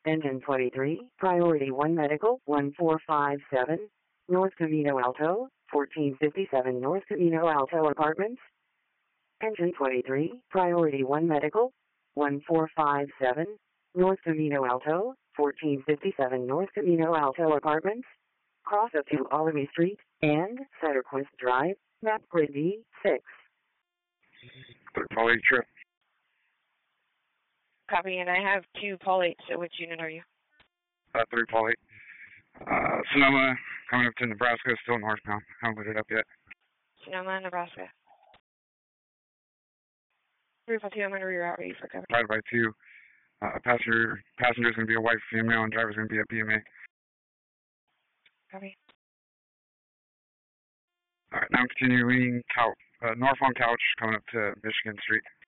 Engine 23, Priority 1 Medical, 1457, North Camino Alto, 1457 North Camino Alto Apartments. Engine 23, Priority 1 Medical, 1457, North Camino Alto, 1457 North Camino Alto Apartments. Cross up to Alamy Street and Setterquist Drive, map grid D6. 3 Paul 8 trip. Copy, and I have 2 Paul 8s. So which unit are you? 3 Paul 8. Sonoma, coming up to Nebraska, still northbound. Haven't lit it up yet. Sonoma, Nebraska. 352, I'm going to reroute ready for cover. Divided by 2. Passenger's going to be a white female and driver's going to be a BMA. Copy. Alright, now I'm continuing north on Couch, coming up to Michigan Street.